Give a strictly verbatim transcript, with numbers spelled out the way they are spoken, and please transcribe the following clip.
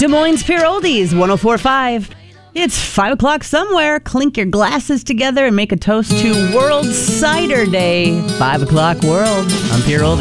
Des Moines Pure Oldies, one oh four point five. It's five o'clock somewhere. Clink your glasses together and make a toast to World Cider Day. five o'clock world on Pure Oldies.